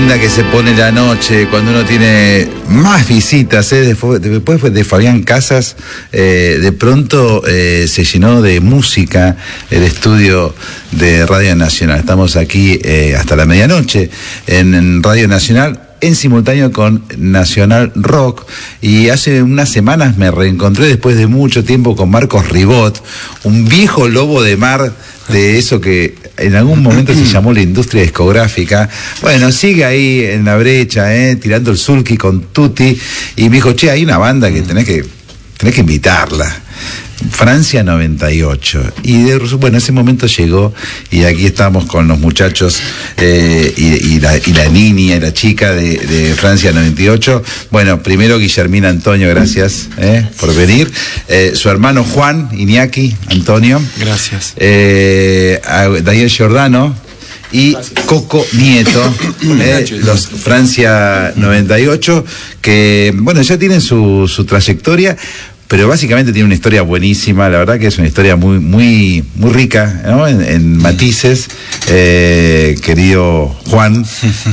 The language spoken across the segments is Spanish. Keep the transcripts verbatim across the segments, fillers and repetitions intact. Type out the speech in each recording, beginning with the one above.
linda que se pone la noche cuando uno tiene más visitas, ¿eh? Después de Fabián Casas, eh, de pronto eh, se llenó de música el estudio de Radio Nacional. Estamos aquí eh, hasta la medianoche en, en Radio Nacional, en simultáneo con Nacional Rock, y hace unas semanas me reencontré después de mucho tiempo con Marcos Ribot, un viejo lobo de mar de eso que en algún momento se llamó la industria discográfica. Bueno, sigue ahí en la brecha, eh, tirando el sulky con Tutti, y me dijo, che, hay una banda que tenés que tenés que invitarla, Francia noventa y ocho. Y de, bueno, ese momento llegó, y aquí estamos con los muchachos eh, y, y, la, y la niña y la chica de, de Francia noventa y ocho. Bueno, primero Guillermina Antonio, gracias eh, por venir. Eh, su hermano Juan Iñaki Antonio. Gracias. Eh, Daniel Giordano y Gracias. Coco Nieto, eh, los Francia noventa y ocho, que bueno, ya tienen su, su trayectoria, pero básicamente tiene una historia buenísima. La verdad que es una historia muy muy muy rica, ¿no? en, en matices, eh, querido Juan,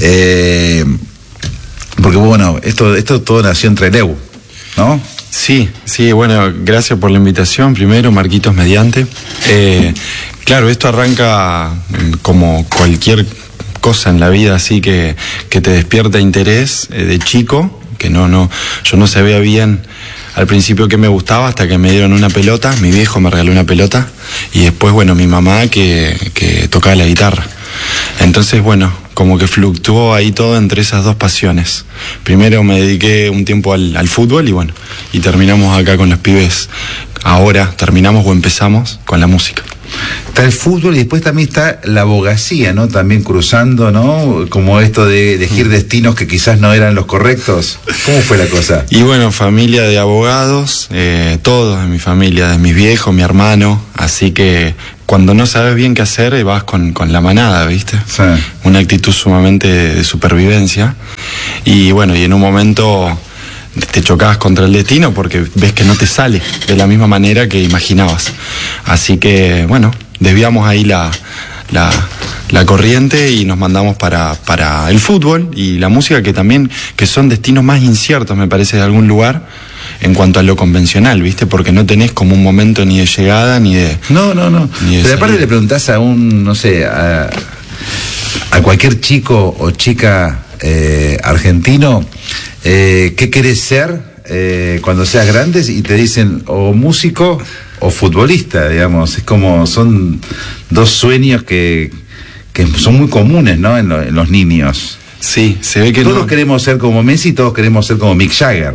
eh, porque bueno, esto esto todo nació en Trelew, ¿no? Sí, sí, bueno, gracias por la invitación, primero, Marquitos mediante. Eh, claro, esto arranca como cualquier cosa en la vida, así que, que te despierta interés eh, de chico, que no, no, yo no sabía bien al principio que me gustaba hasta que me dieron una pelota, mi viejo me regaló una pelota, y después, bueno, mi mamá que, que tocaba la guitarra. Entonces, bueno, como que fluctuó ahí todo entre esas dos pasiones. Primero me dediqué un tiempo al, al fútbol y bueno, y terminamos acá con los pibes. Ahora terminamos o empezamos con la música. Está el fútbol y después también está la abogacía, ¿no? También cruzando, ¿no? Como esto de elegir destinos que quizás no eran los correctos. ¿Cómo fue la cosa? Y bueno, familia de abogados, eh, todos en mi familia, de mis viejos, mi hermano, así que cuando no sabes bien qué hacer, vas con, con la manada, ¿viste? Sí. Una actitud sumamente de, de supervivencia. Y bueno, y en un momento te chocabas contra el destino porque ves que no te sale de la misma manera que imaginabas. Así que, bueno, desviamos ahí la, la, la corriente y nos mandamos para, para el fútbol y la música, que también, que son destinos más inciertos, me parece, de algún lugar, en cuanto a lo convencional, ¿viste? Porque no tenés como un momento ni de llegada, ni de... No, no, no. Pero aparte salida. Le preguntás a un, no sé, a, a cualquier chico o chica eh, argentino, eh, ¿qué querés ser eh, cuando seas grande? Y te dicen o músico o futbolista, digamos. Es como, son dos sueños que, que son muy comunes, ¿no? En, lo, en los niños. Sí, se ve que todos no... queremos ser como Messi, todos queremos ser como Mick Jagger.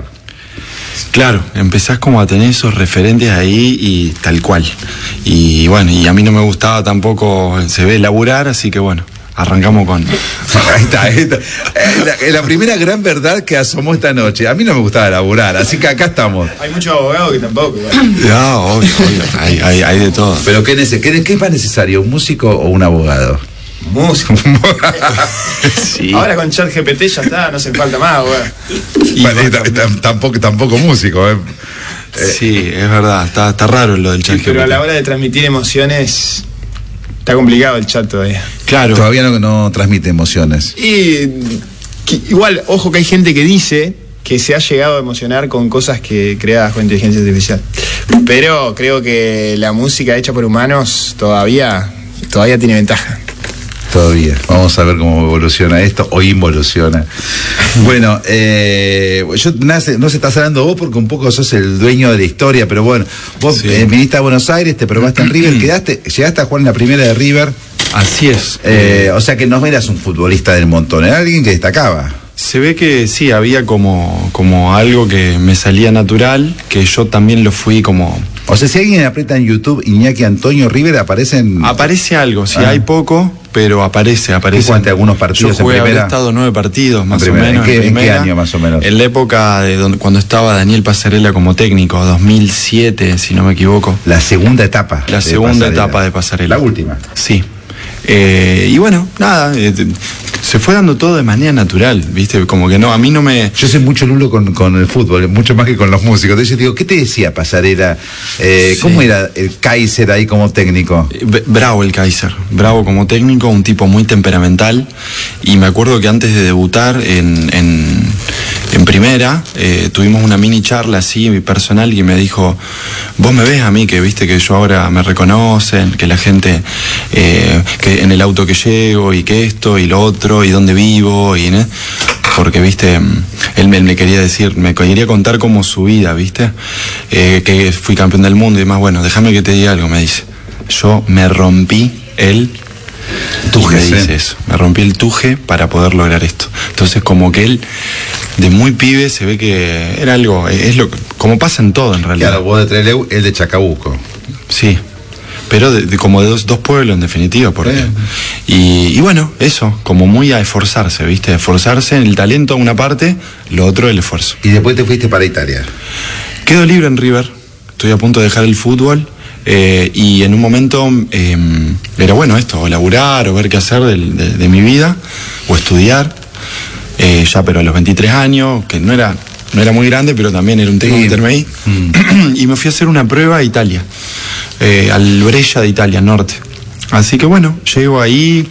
Claro, empezás como a tener esos referentes ahí y tal cual. Y bueno, y a mí no me gustaba tampoco, se ve, laburar, así que bueno, arrancamos con... Ahí está, ahí está. La, la primera gran verdad que asomó esta noche. A mí no me gustaba laburar, así que acá estamos. Hay muchos abogados que tampoco. Bueno. No, obvio, obvio, hay, hay, hay de todo. Pero ¿qué, qué, ¿qué es más necesario, un músico o un abogado? Músico. Sí. Ahora con ChatGPT ya está, no hace falta más, güey. Y, bueno, y tampoco, tampoco músico, ¿eh? Sí, es verdad, está, está raro lo del ChatGPT. Pero a la hora de transmitir emociones está complicado el chat todavía. Claro. Todavía no, no transmite emociones. Y que, igual, ojo que hay gente que dice que se ha llegado a emocionar con cosas que creadas con inteligencia artificial. Pero creo que la música hecha por humanos todavía, todavía tiene ventaja. Todavía. Vamos a ver cómo evoluciona esto o involuciona. Bueno, eh, yo nace, no se estás hablando vos porque un poco sos el dueño de la historia, pero bueno, vos sí. eh, viniste a Buenos Aires, te probaste en River, quedaste, llegaste a jugar en la primera de River. Así es. Eh, o sea que no eras un futbolista del montón, era alguien que destacaba. Se ve que sí, había como, como algo que me salía natural, que yo también lo fui como... O sea, si alguien aprieta en YouTube Iñaki Antonio River, aparecen... Aparece algo, sí, ah. hay poco, pero aparece, aparece. ¿Cuántos algunos partidos yo jugué, en primera? He estado nueve partidos, más o menos. ¿En qué, en, ¿En qué año, más o menos? En la época de donde, cuando estaba Daniel Pasarela como técnico, dos mil siete, si no me equivoco. La segunda etapa. La segunda Pasarela. etapa de Pasarela. La última. Sí. Eh, y bueno, nada, eh, se fue dando todo de manera natural, ¿viste? Como que no, a mí no me... Yo sé mucho, Lulo, con, con el fútbol, mucho más que con los músicos. Entonces digo, ¿qué te decía Pasarela? Eh, sí. ¿Cómo era el Kaiser ahí como técnico? Bravo el Kaiser, bravo como técnico, un tipo muy temperamental. Y me acuerdo que antes de debutar en, en, en primera, eh, tuvimos una mini charla así personal y me dijo, vos me ves a mí, que viste que yo ahora me reconocen, que la gente, eh, que en el auto que llego y que esto y lo otro y dónde vivo y ¿no? Porque viste él me, me quería decir, me quería contar como su vida, viste, eh, que fui campeón del mundo y demás. Bueno, déjame que te diga algo, me dice, yo me rompí el tuje, me dice eso, me rompí el tuje para poder lograr esto. Entonces como que él de muy pibe se ve que era algo, es lo como pasa en todo en realidad. Claro, vos de Trelew, él de Chacabuco. Sí, pero de, de, como de dos, dos pueblos en definitiva, porque eh. y, y bueno, eso, como muy a esforzarse, ¿viste? Esforzarse en el talento una parte, lo otro el esfuerzo. Y después te fuiste para Italia. Quedo libre en River, estoy a punto de dejar el fútbol, eh, y en un momento eh, era bueno esto, o laburar, o ver qué hacer de, de, de mi vida, o estudiar, eh, ya pero a los veintitrés años, que no era, no era muy grande, pero también era un tema sí. meterme ahí, mm. y me fui a hacer una prueba a Italia. Eh, al Brescia de Italia, norte. Así que bueno, llego ahí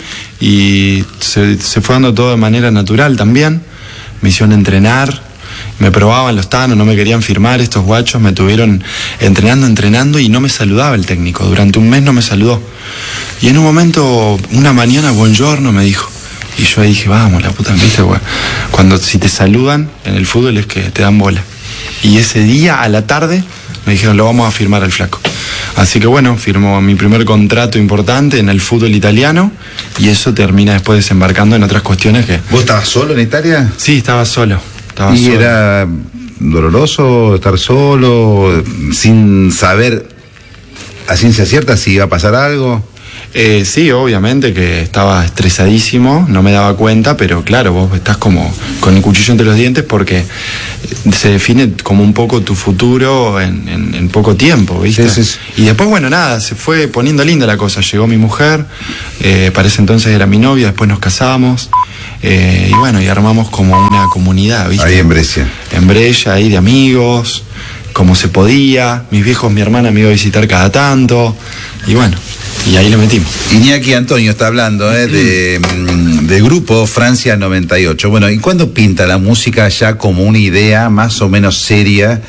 y se, se fue dando todo de manera natural también. Me hicieron entrenar, me probaban los tanos, no me querían firmar estos guachos, me tuvieron entrenando, entrenando y no me saludaba el técnico. Durante un mes no me saludó. Y en un momento, una mañana, buongiorno, me dijo. Y yo ahí dije, vamos, la puta, ¿viste? Cuando si te saludan en el fútbol es que te dan bola. Y ese día, a la tarde, me dijeron, lo vamos a firmar al flaco. Así que bueno, firmó mi primer contrato importante en el fútbol italiano y eso termina después desembarcando en otras cuestiones que... ¿Vos estabas solo en Italia? Sí, estaba solo. Estaba ¿Y solo. Era doloroso estar solo, sin saber a ciencia cierta si iba a pasar algo? Eh, sí, obviamente que estaba estresadísimo, no me daba cuenta, pero claro, vos estás como con el cuchillo entre los dientes porque se define como un poco tu futuro en, en, en poco tiempo, ¿viste? Sí, sí. Y después, bueno, nada, se fue poniendo linda la cosa. Llegó mi mujer, eh, para ese entonces era mi novia, después nos casamos, eh, y bueno, y armamos como una comunidad, ¿viste? Ahí en Brescia. En Brescia, ahí de amigos, como se podía. Mis viejos, mi hermana me iba a visitar cada tanto, y bueno... Y ahí lo metimos. Iñaki Antonio está hablando eh, de, de grupo Francia noventa y ocho. Bueno, ¿y cuándo pinta la música ya como una idea más o menos seria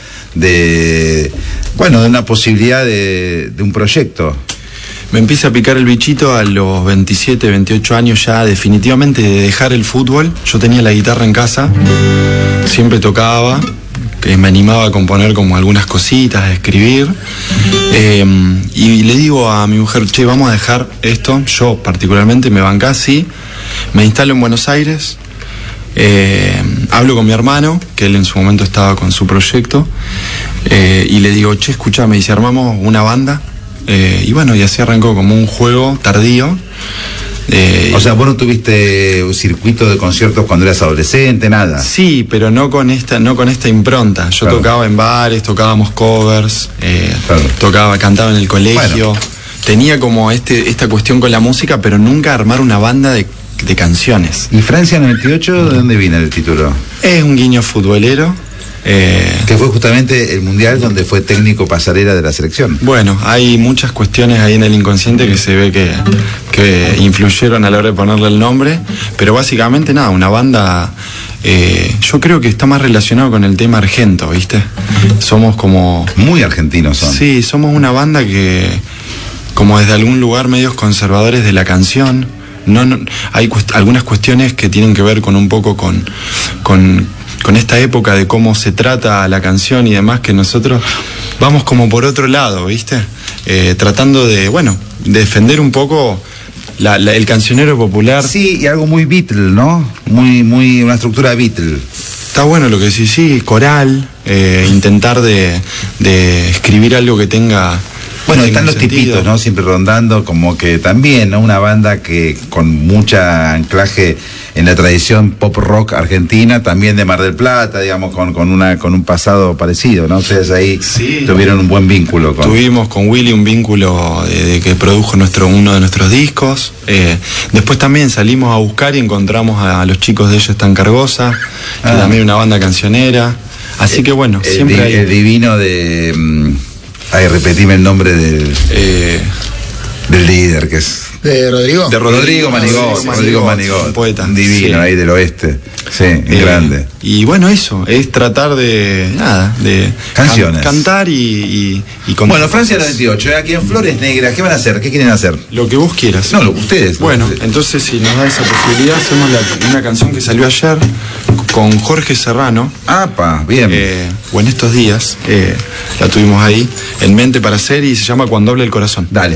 de, bueno, de una posibilidad de, de un proyecto? Me empieza a picar el bichito a los veintisiete, veintiocho años ya definitivamente de dejar el fútbol. Yo tenía la guitarra en casa, siempre tocaba, que me animaba a componer como algunas cositas, a escribir, eh, y le digo a mi mujer, che, vamos a dejar esto. Yo particularmente me banqué así, me instalo en Buenos Aires, eh, hablo con mi hermano, que él en su momento estaba con su proyecto, eh, y le digo, che, escuchame, y si armamos una banda, eh, y bueno, y así arrancó como un juego tardío. Eh, o sea, vos no tuviste un circuito de conciertos cuando eras adolescente, nada. Sí, pero no con esta, no con esta impronta. Yo claro. tocaba en bares, tocábamos covers, eh, claro. tocaba, cantaba en el colegio. Bueno. Tenía como este, esta cuestión con la música, pero nunca armar una banda de, de canciones. ¿Y Francia noventa y ocho, de dónde viene el título? Es un guiño futbolero. Eh, que fue justamente el mundial donde fue técnico Pasarela de la selección. Bueno, hay muchas cuestiones ahí en el inconsciente que se ve que, que influyeron a la hora de ponerle el nombre, pero básicamente nada, una banda, eh, yo creo que está más relacionado con el tema argento, ¿viste? Somos como... Muy argentinos son. Sí, somos una banda que, como desde algún lugar medios conservadores de la canción, no, no hay cuest- algunas cuestiones que tienen que ver con un poco con... con con esta época de cómo se trata la canción y demás, que nosotros vamos como por otro lado, ¿viste? Eh, tratando de, bueno, de defender un poco la, la, el cancionero popular. Sí, y algo muy Beatle, ¿no? Muy, muy, una estructura Beatle. Está bueno lo que decís, sí, coral, eh, intentar de, de escribir algo que tenga... Bueno, están los sentido. Tipitos, ¿no? Siempre rondando, como que también, ¿no? Una banda que con mucha anclaje en la tradición pop rock argentina, también de Mar del Plata, digamos, con, con, una, con un pasado parecido, ¿no? Ustedes ahí sí, tuvieron un buen vínculo. Con... Tuvimos con Willy un vínculo de, de que produjo nuestro, uno de nuestros discos. Eh, después también salimos a buscar y encontramos a, a los chicos de Ellos Están Cargosa, que ah. también una banda cancionera. Así el, que bueno, el, siempre el, hay... el divino de... Um, ay, repetime el nombre del... Eh, del líder, que es... ¿De Rodrigo? De Rodrigo Manigot, Rodrigo Manigot, un poeta. Divino, sí. Ahí del oeste. Sí, eh, grande. Y bueno, eso, es tratar de, nada, de... Canciones. Can, cantar y, y, y contar. Bueno, Francia noventa y ocho, aquí en Flores Negras, ¿qué van a hacer? ¿Qué quieren hacer? Lo que vos quieras. No, lo, ustedes. Bueno, ustedes. Entonces si nos da esa posibilidad, hacemos la, una canción que salió ayer con Jorge Serrano. ¡Apa! Bien. Eh, o en estos días, eh, la tuvimos ahí en mente para hacer y se llama Cuando habla el corazón. Dale.